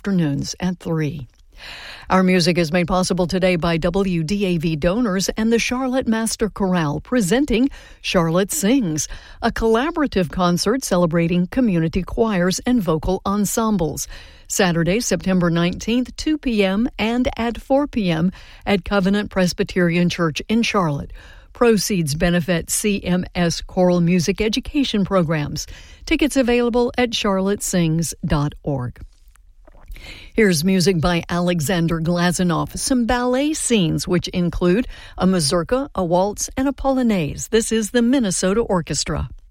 afternoons at 3. Our music is made possible today by WDAV donors and the Charlotte Master Chorale presenting Charlotte Sings, a collaborative concert celebrating community choirs and vocal ensembles. Saturday, September 19th, 2 p.m. and at 4 p.m. at Covenant Presbyterian Church in Charlotte. Proceeds benefit CMS choral music education programs. Tickets available at charlottesings.org. Here's music by Alexander Glazunov, some ballet scenes which include a mazurka, a waltz, and a polonaise. This is the Minnesota Orchestra.